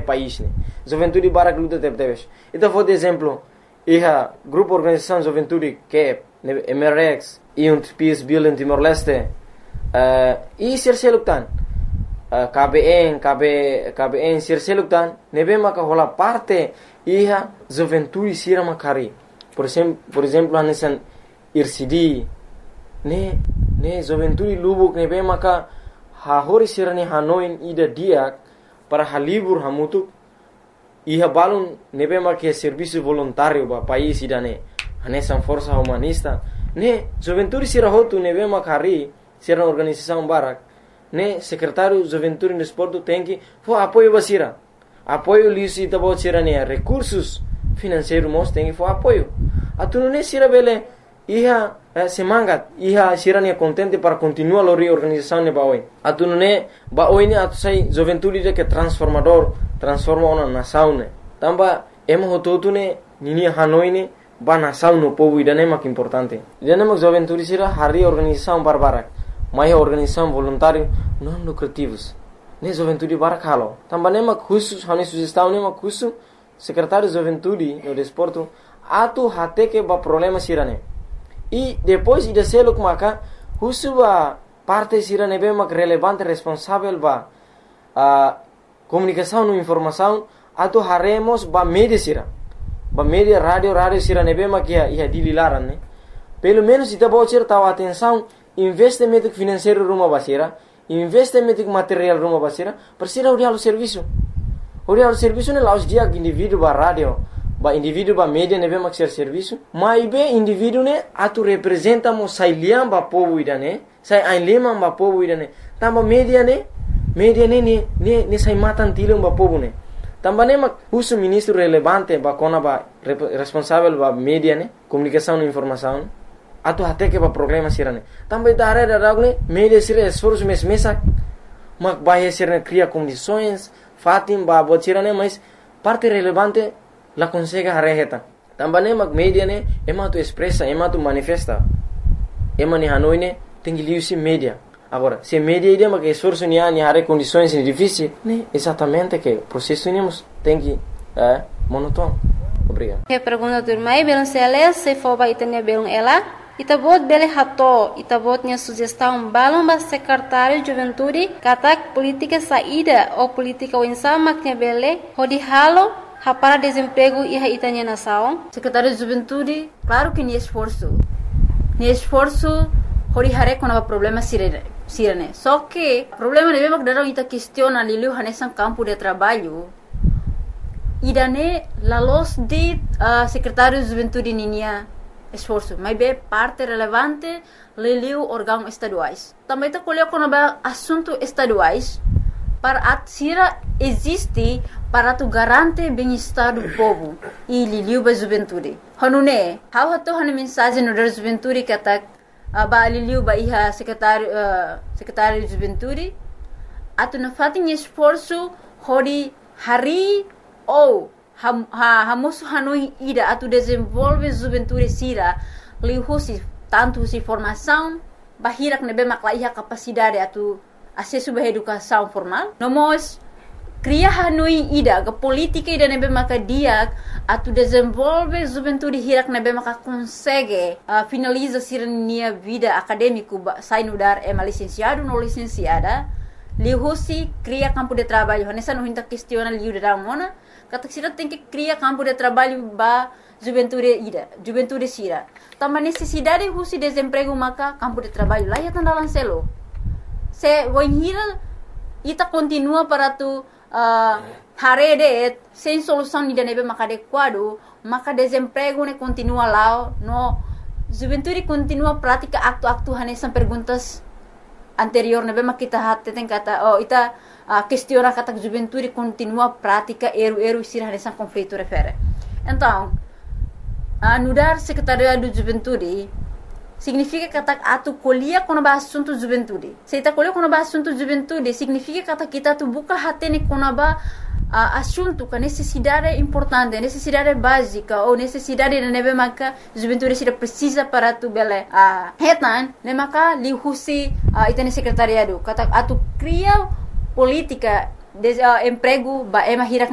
país, né? Juventude barak luta teve. Então, por exemplo, grupo organização Juventude que MRX e Peace Building em Timor-Leste e Sirseluktan KBN Sirseluktan nebe maka rola parte Juventude sira makari. Por exemplo, hanesan IRCD ne Juventude Lubuk nebe maka hahori sirani Hanoi ida diak para halibur hamutuk balun nebe maka serviço voluntário ba país ida ne hanesan força humanista ne Juventude sira hotu nebe makari sira organização barak ne secretário Juventude no esporte tem que for apoio basira apoio lisi tabo sira ne recursos financeiros mos tem que for apoio atunu ne sira bele semangat sira ne contente para continuar a reorganização ne baoi atunu ne baoi ne atu sai Juventude de que transforma uma nação ne tamba emo hototu ne nini Hanoi ne ba nação no povo ida ne mak importante ida ne mak Juventude sira hari organização barbarak mai organização voluntário não lucrativos ne Juventude barak halo tamba ne mak khusus hani sugestão ne mak khusus secretário Juventude no desporto atu hate que ba problema sira ne e depois ida seluk maka khusus ba parte sira ne be mak relevante responsável ba comunicação no informação atu haremos ba media sira ba media radio sira ne be mak ia dililaran ne pelo menos ita bo sira tahu atenção investimento financeiro rumah basira investimento material rumah basira persira urial serviço ne laus dia indivíduo ba radio ba indivíduo ba media ne be mak serviço mai be indivíduo ne atu representa mo sai liam ba povo ida ne sai ainlema ba povo ida ne tamba media ne sai matan tilum ba povo ne tamba ne mak usu ministro relevante ba kona ba responsável ba media ne comunicação e informação atu hate que ba problema sirane também da área da ragne media sira esforço mesak mak bahia sirane cria condições fatim ba bot sirane mas parte relevante la consegue hareheta também mak media ne ema tu expressa ema tu manifesta ema ni Hanoi ne tem que liusi media agora se media ide mak esforço ni hare condições difíceis ne exatamente que processo nemos tem que monótono. Obrigado. Que pergunta turma aí belum se for ba itanya belum ela itabot bele hato itabotnya sugestão balão ba secretário de juventude katak política saída ou política winsa maknya bele hodi halo para desemprego e itanya nação secretário de juventude claro que ni esforço hodi hare com problema sirene só que problema de mesmo que ita questiona lilu hanesan campo de trabalho idane la los de secretário de juventude ninia esforço, mas bem parte relevante leliu órgãos estaduais. Também está colhendo com assuntos estaduais para atsira existe para tu garante bem-estar do povo e leliu ba juventude. Hanune, how hato hanu mensagem no da juventude que tá ba leliu ba iha secretário de juventude atu na fatin esforço hori hari ou hamosu Hanoi ida atu desenvolve juventude sira lihusi tanto si formação bahirak nebe maklaiha capacidade atu acesso ba educação formal nomos cria Hanoi ida ga política ida nebe makadiak atu desenvolve juventude hirak nebe maka consegue finaliza sira nia vida acadêmico sai no dar licenciado no licenciada lihusi cria campo de trabalho nessa no hinta questiona liu da mona kata sira tem que criar campo de trabalho ba juventude sira tama necessidade husi desemprego maka campo de trabalho lá ya tanda lancelo se voinhira ita continua para tu harede sem solução ida nebe maka adequado maka desemprego ne continua lá no juventude continua prática aktu hanesan perguntas anterior nebe maka kita hatte tem kata ita questiona kata juventude continua prática eru sira nessa conflito refere então anudar secretariado de juventude significa kata atu colia com ba assunto juventude se ita colia com ba assunto juventude significa kata kita tu buka hatene com ba assunto com necessidade importante necessidade básica ou necessidade de nebe maka juventude sira precisa para tu bele hetan ne maka lihusi itane secretariado kata atu cria política de emprego ba ema hirak